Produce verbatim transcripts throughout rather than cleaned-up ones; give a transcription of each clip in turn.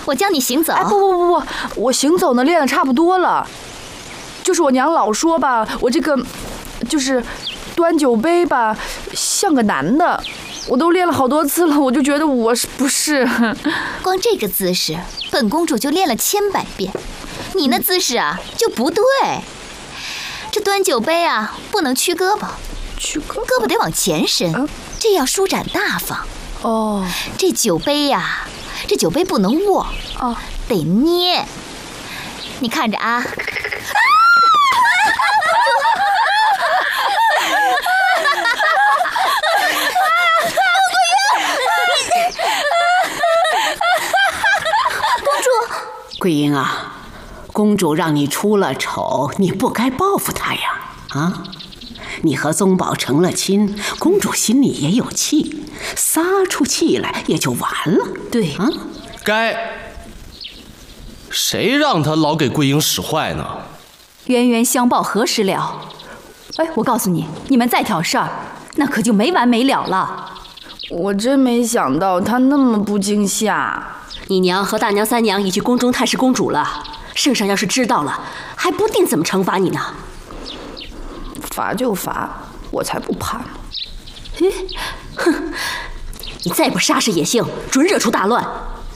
我教你行走。 哎，不不不不，我行走呢练得差不多了。就是我娘老说吧，我这个就是端酒杯吧，像个男的。我都练了好多次了，我就觉得我是不是？ 光这个姿势，本公主就练了千百遍。你那姿势啊就不对。这端酒杯啊，不能屈胳膊， 屈胳胳膊得往前伸，啊、这样舒展大方。 哦， 这酒杯呀、啊，这酒杯不能握， 哦， 得捏。你看着啊。 桂英啊，公主让你出了丑，你不该报复她呀！啊，你和宗保成了亲，公主心里也有气，撒出气来也就完了。 对啊， 该谁让他老给桂英使坏呢？ 冤冤相报何时了？哎，我告诉你，你们再挑事儿，那可就没完没了了。 我真没想到他那么不惊吓。 你娘和大娘、三娘已去宫中探视公主了，圣上要是知道了，还不定怎么惩罚你呢。 罚就罚，我才不怕呢。 嘿，哼！你再不杀死野性，准惹出大乱。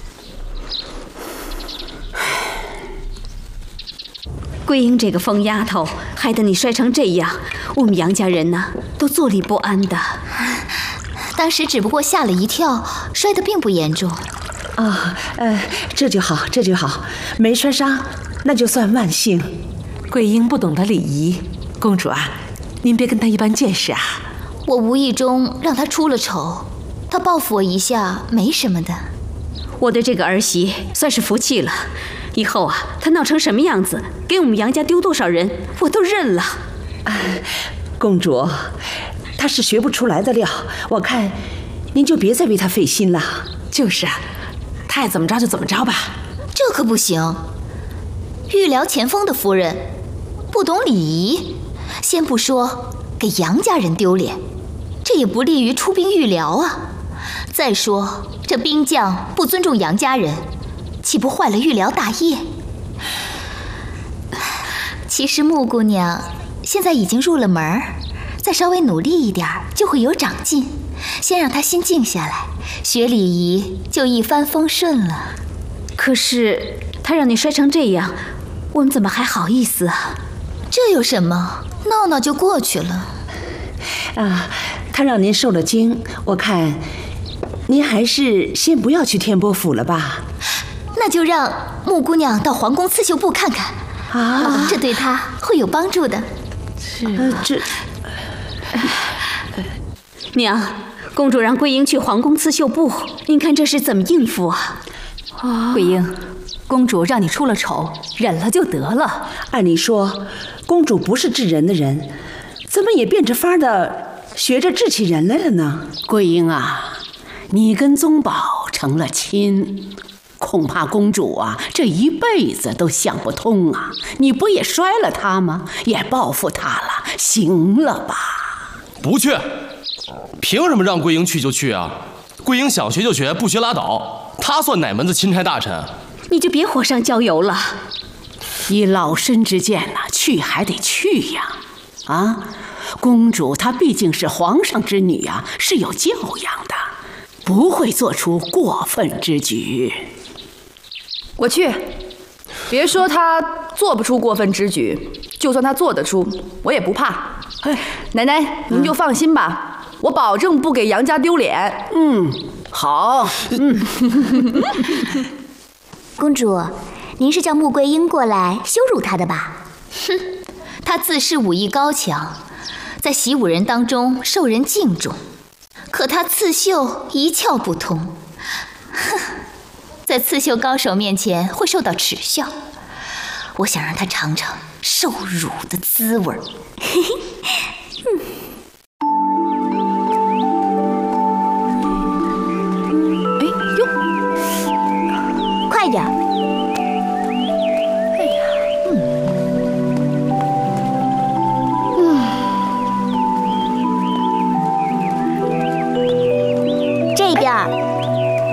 桂英这个疯丫头，害得你摔成这样，我们杨家人呢，都坐立不安的。 当时只不过吓了一跳，摔得并不严重。 啊、哦，呃，这就好，这就好，没摔伤，那就算万幸。 桂英不懂得礼仪，公主啊，您别跟她一般见识啊。 我无意中让她出了丑，她报复我一下没什么的。 我对这个儿媳算是服气了，以后啊，她闹成什么样子，给我们杨家丢多少人，我都认了。 啊，公主，她是学不出来的料，我看您就别再为她费心了。 就是啊。她爱怎么着就怎么着吧。 这可不行，御寮前锋的夫人不懂礼仪，先不说给杨家人丢脸，这也不利于出兵御寮啊。再说这兵将不尊重杨家人，岂不坏了御寮大业？其实穆姑娘现在已经入了门，再稍微努力一点就会有长进，先让她心静下来，学礼仪就一帆风顺了。 可是他让你摔成这样，我们怎么还好意思啊？ 这有什么？闹闹就过去了。 啊，他让您受了惊，我看您还是先不要去天波府了吧。 那就让穆姑娘到皇宫刺绣部看看啊，这对她会有帮助的。 是、呃、这娘，公主让桂英去皇宫刺绣部，您看这是怎么应付啊？ 啊，桂英，公主让你出了丑，忍了就得了。 按理说，公主不是治人的人，怎么也变着法的学着治起人来了呢？ 桂英啊，你跟宗保成了亲，恐怕公主啊这一辈子都想不通啊！你不也摔了她吗？也报复她了，行了吧？ 不去，凭什么让桂英去就去啊？桂英想学就学，不学拉倒。她算哪门子钦差大臣？ 你就别火上浇油了。 以老身之见呐、啊，去还得去呀！啊，公主她毕竟是皇上之女啊，是有教养的，不会做出过分之举。 我去，别说她做不出过分之举，就算她做得出，我也不怕。哎，奶奶您就放心吧，嗯、我保证不给杨家丢脸。 嗯，好。嗯， 公主，您是叫穆桂英过来羞辱她的吧？哼，她自恃武艺高强，在习武人当中受人敬重，可她刺绣一窍不通，哼，在刺绣高手面前会受到耻笑。我想让她尝尝受辱的滋味。嘿嘿，嗯。哎呦，快点！